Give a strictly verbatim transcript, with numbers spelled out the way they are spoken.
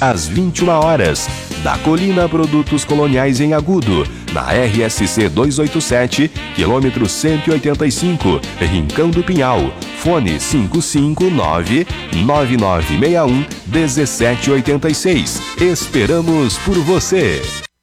às vinte e uma horas. Da Colina Produtos Coloniais em Agudo, na R S C duzentos e oitenta e sete, quilômetro cento e oitenta e cinco, Rincão do Pinhal. Fone cinco cinco nove, nove nove seis um, um sete oito seis. Esperamos por você!